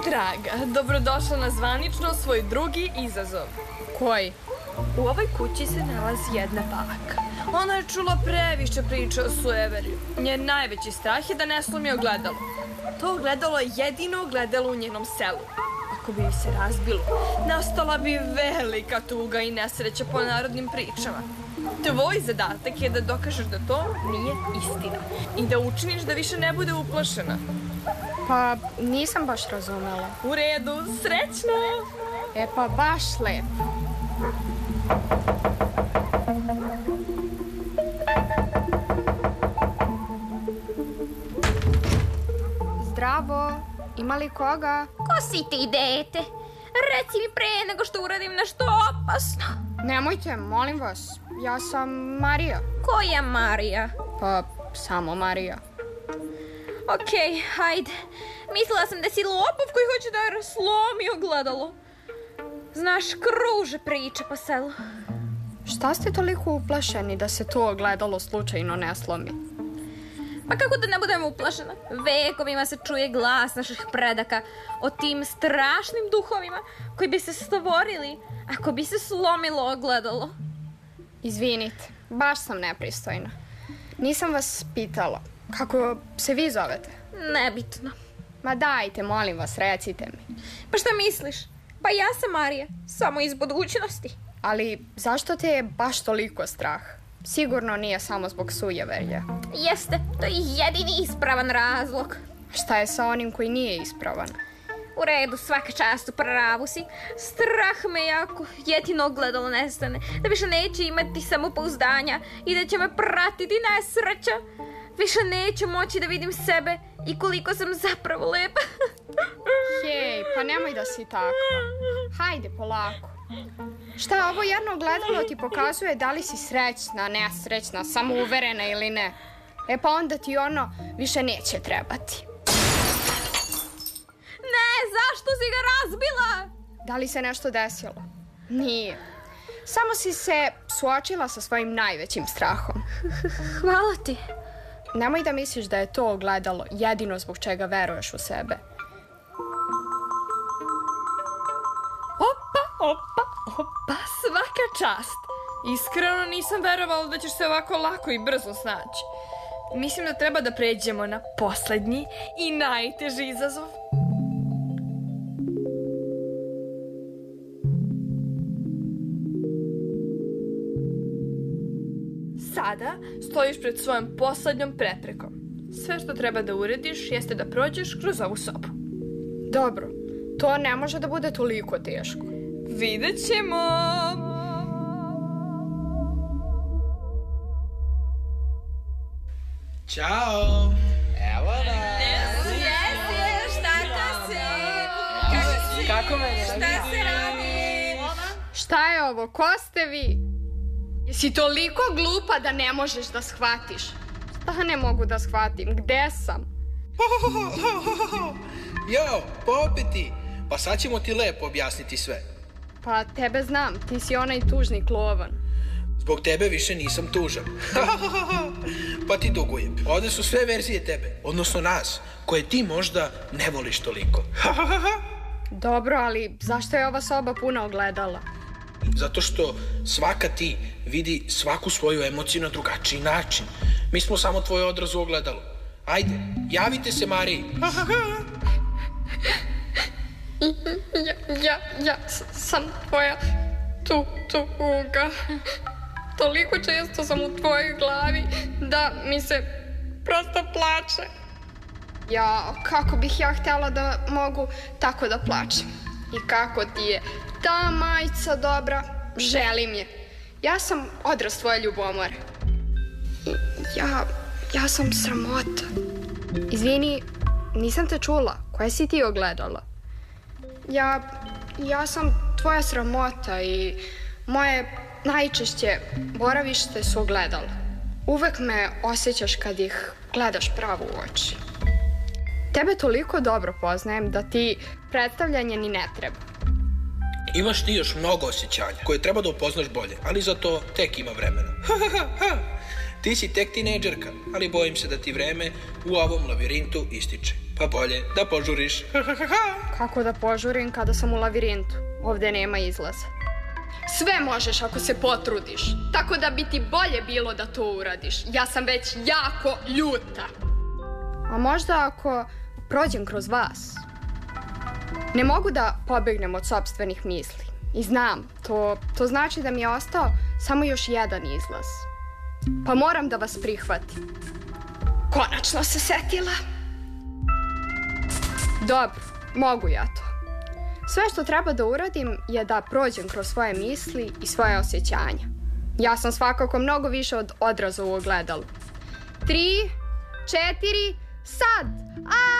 Draga, dobrodošla na zvanično svoj drugi izazov. Koji? U ovoj kući se nalazi jedna baka. Ona je čula previše priča o sueverju. Njen najveći strah je da ne slomi ogledalo. To ogledalo je jedino ogledalo u njenom selu. Ako bi se razbilo, nastala bi velika tuga i nesreća po narodnim pričama. Tvoj zadatak je da dokažeš da to nije istina i da učiniš da više ne bude uplašena. Pa nisam baš razumela. U redu, srećno! E pa baš lepo. Zdravo, ima li koga? Ko si ti, dete? Reci mi pre nego što uradim nešto opasno. Nemojte, molim vas, ja sam Marija. Koja Marija? Pa, samo Marija. Okej, hajde. Mislila sam da si lopov koji hoće da slomi ogledalo. Znaš, kruže priče po selu. Šta ste toliko uplašeni da se to ogledalo slučajno ne slomi? Pa kako da ne budem uplašena? Vekovima se čuje glas naših predaka o tim strašnim duhovima koji bi se stvorili ako bi se slomilo ogledalo. Izvinite, baš sam nepristojna. Nisam vas pitala. Kako se vi zovete? Nebitno. Ma dajte, molim vas, recite mi. Pa šta misliš? Pa ja sam Marija, samo iz budućnosti. Ali zašto te je baš toliko strah? Sigurno nije samo zbog sujeverja. Jeste, to je jedini ispravan razlog. Šta je sa onim koji nije ispravan? U redu, svaka čast, u pravu si. Strah me jako, jedino ogledalo nestane. Da više neće imati samopouzdanja i da će me pratiti nesreća. Više neću moći da vidim sebe i koliko sam zapravo lepa. Hej, pa nemoj da si tako. Hajde, polako. Šta, ovo jedno ogledalo ti pokazuje da li si srećna, nesrećna, samouverena ili ne. E pa onda ti ono više neće trebati. Ne, zašto si ga razbila? Da li se nešto desilo? Nije. Samo si se suočila sa svojim najvećim strahom. Hvala ti. Nemoj da misliš da je to ogledalo jedino zbog čega veruješ u sebe. Opa, svaka čast. Iskreno nisam verovala da ćeš se ovako lako i brzo snaći. Mislim da treba da pređemo na poslednji i najteži izazov. Sada stojiš pred svojom poslednjom preprekom. Sve što treba da urediš jeste da prođeš kroz ovu sobu. Dobro, to ne može da bude toliko teško. Vidjet ćemo. Ćao! Evo nas! Šta to si? Kako me ne? Šta se radi? Šta je ovo? Ko ste vi? Jesi toliko glupa da ne možeš da shvatiš? Šta ne mogu da shvatim? Gde sam? Jo, popiti! Pa sad ćemo ti lepo objasniti sve. Pa tebe znam, ti si onaj tužni klovan. Zbog tebe više nisam tužan. Pa ti dugujem. Ovde su sve verzije tebe, odnosno nas, koje ti možda ne voliš toliko. Dobro, ali zašto je ova soba puna ogledala? Zato što svaka ti vidi svaku svoju emociju na drugačiji način. Mi smo samo tvoj odraz u ogledalu. Ajde, javite se Mariji. Ja sam tvoja tuga. Toliko često sam u tvojoj glavi da mi se prosto plače. Ja, kako bih ja htjela da mogu tako da plačem. I kako ti je ta majica dobra, želim je. Ja sam odraz tvoje ljubomore. Ja sam sramota. Izvini, nisam te čula. Koje si ti ogledala? Ja sam tvoja sramota i moje najčešće boravište su ogledala. Uvek me osjećaš kad ih gledaš pravo u oči. Tebe toliko dobro poznajem da ti predstavljanje ni ne treba. Imaš ti još mnogo osjećanja koje treba da upoznaš bolje, ali za to tek ima vremena. Ti si tek tinejdžerka, ali bojim se da ti vreme u ovom lavirintu ističe. Pa bolje da požuriš. Kako da požurim kada sam u lavirintu? Ovde nema izlaza. Sve možeš ako se potrudiš. Tako da bi ti bolje bilo da to uradiš. Ja sam već jako ljuta. A možda ako prođem kroz vas? Ne mogu da pobegnem od sopstvenih misli. I znam, to znači da mi je ostao samo još jedan izlaz. Pa moram da vas prihvatim. Konačno se setila. Dobro, mogu ja to. Sve što treba da uradim je da prođem kroz svoje misli i svoje osjećanja. Ja sam svakako mnogo više od odraza u ogledalu. 3, 4, sad!